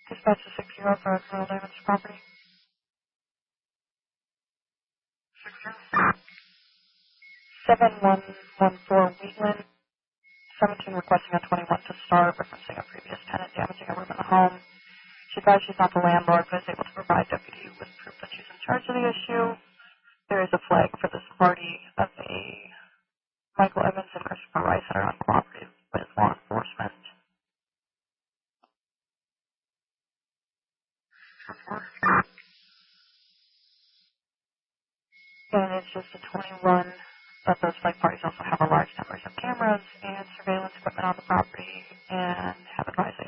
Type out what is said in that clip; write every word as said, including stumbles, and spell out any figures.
Dispatch to six zero for criminal damage to property. seven one one four Wheatland. seventeen requesting a twenty-one to start, referencing a previous tenant damaging a room in the home. She advised she's not the landlord, but is able to provide deputy with proof that she's in charge of the issue. There is a flag for this party of a Michael Evans and Christopher Rice that are uncooperative with law enforcement. And it's just a twenty-one, but those flag parties also have a large numbers of cameras and surveillance equipment on the property and have advised